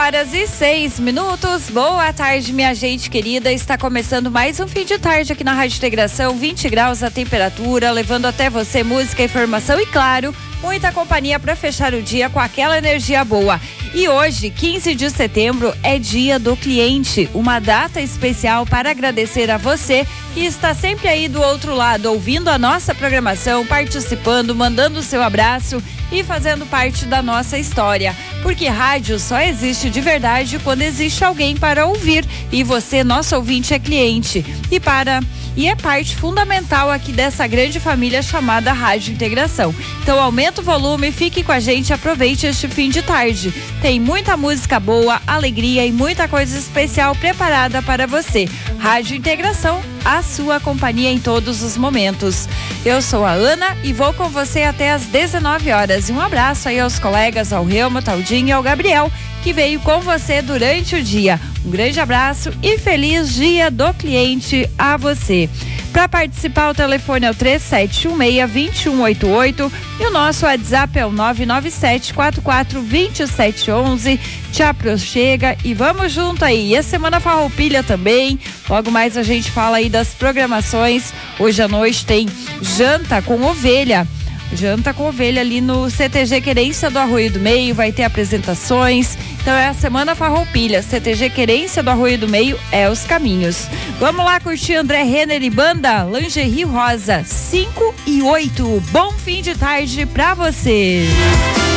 5h06. Boa tarde, minha gente querida. Está começando mais um fim de tarde aqui na Rádio Integração. 20 graus a temperatura, levando até você música, informação e, claro, muita companhia para fechar o dia com aquela energia boa. E hoje, 15 de setembro, é Dia do Cliente, uma data especial para agradecer a você que está sempre aí do outro lado, ouvindo a nossa programação, participando, mandando o seu abraço e fazendo parte da nossa história. Porque rádio só existe de verdade quando existe alguém para ouvir. E você, nosso ouvinte, é cliente. E é parte fundamental aqui dessa grande família chamada Rádio Integração. Então aumenta o volume, fique com a gente, aproveite este fim de tarde. Tem muita música boa, alegria e muita coisa especial preparada para você. Rádio Integração, a sua companhia em todos os momentos. Eu sou a Ana e vou com você até às 19 horas. E um abraço aí aos colegas, ao Helmut, ao Dinho e ao Gabriel, que veio com você durante o dia. Um grande abraço e feliz Dia do Cliente a você. Para participar, o telefone é o 3716-2188 e o nosso WhatsApp é o 997-442711. Te aproxega e vamos junto aí. E a Semana Farroupilha também. Logo mais a gente fala aí das programações. Hoje à noite tem janta com ovelha. Janta com ovelha ali no CTG Querência do Arroio do Meio, vai ter apresentações. Então é a Semana Farroupilha, CTG Querência do Arroio do Meio é os caminhos. Vamos lá curtir André Renner e banda Lingerie Rosa, 5 e 8. Bom fim de tarde pra você.